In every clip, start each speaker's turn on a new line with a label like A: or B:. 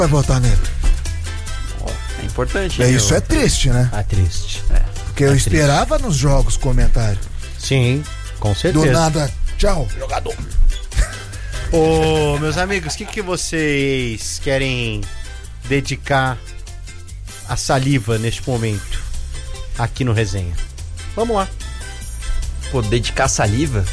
A: vai votar nele.
B: É importante.
A: Isso é triste, né?
C: É triste.
A: Porque eu esperava nos jogos comentário.
C: Sim, com certeza.
A: Do nada, tchau, jogador.
C: Ô, meus amigos, o que vocês querem dedicar a saliva neste momento aqui no Resenha? Vamos lá.
B: Pô, dedicar saliva?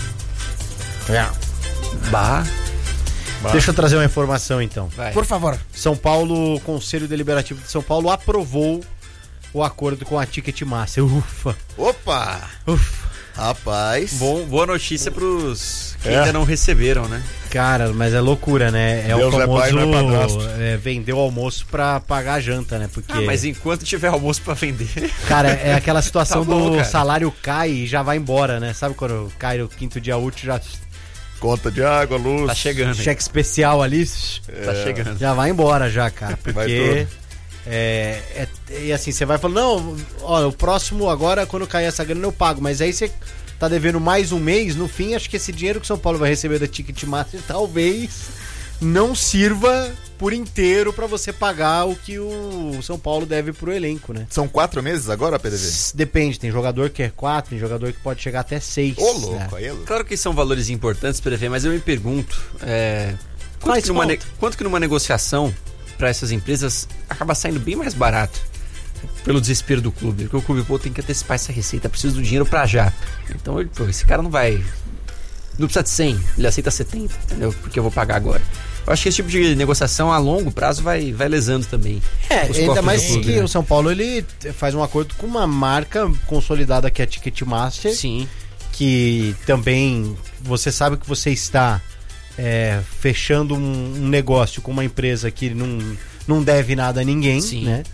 B: Bah.
C: Deixa eu trazer uma informação então.
B: Vai.
A: Por favor.
C: São Paulo, o Conselho Deliberativo de São Paulo aprovou o acordo com a Ticketmaster. Ufa.
D: Opa! Rapaz.
B: Boa notícia pros que ainda não receberam, né?
C: Cara, mas é loucura, né? É
D: Deus
C: o famoso
D: é pai, não é padrasto.
C: vender o almoço pra pagar a janta, né? Porque,
B: Mas enquanto tiver almoço pra vender...
C: cara, é aquela situação
B: Tá bom,
C: do
B: cara.
C: salário cai e já vai embora, né? Sabe quando cai o quinto dia útil, já
D: Conta de água, luz.
B: Tá chegando, hein?
C: cheque especial ali,
B: Tá chegando.
C: já vai embora já, cara.
D: Vai
C: Porque
D: tudo.
C: e assim, você vai falando, não, olha, o próximo agora, quando cair essa grana eu pago, mas aí você tá devendo mais um mês, no fim, acho que esse dinheiro que o São Paulo vai receber da Ticketmaster talvez não sirva por inteiro pra você pagar o que o São Paulo deve pro elenco, né?
D: São 4 meses agora, PDV?
C: Depende, tem jogador que é 4, tem jogador que pode chegar até 6.
D: Ô, louco, aí é louco.
B: Claro que são valores importantes para ver, mas eu me pergunto, quanto que numa negociação para essas empresas acaba saindo bem mais barato pelo desespero do clube, porque o clube tem que antecipar essa receita, precisa do dinheiro para já. Então, esse cara não precisa de 100, ele aceita 70, entendeu? Porque eu vou pagar agora. Eu acho que esse tipo de negociação a longo prazo vai lesando também. Os
C: Ainda
B: cofres
C: mais
B: do clube,
C: que
B: né?
C: o São Paulo ele faz um acordo com uma marca consolidada que é a Ticketmaster.
B: Sim.
C: Que também você sabe que você está fechando um negócio com uma empresa que não deve nada a ninguém,
B: Sim.
C: né?